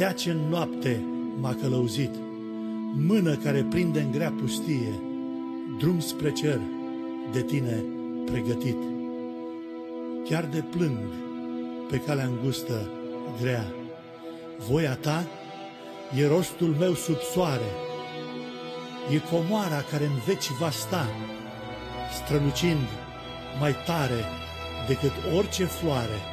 steace în noapte m-a călăuzit, mână care prinde în grea pustie, drum spre cer de tine pregătit. Chiar de plâng pe calea îngustă grea, voia ta e rostul meu sub soare, e comoara care în veci va sta, strălucind mai tare decât orice floare.